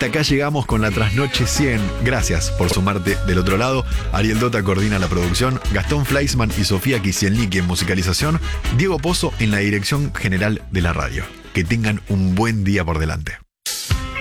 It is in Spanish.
Hasta acá llegamos con la Trasnoche 100. Gracias por sumarte del otro lado. Ariel Dota coordina la producción, Gastón Fleischmann y Sofía Kisielniki en musicalización, Diego Pozo en la dirección general de la radio. Que tengan un buen día por delante.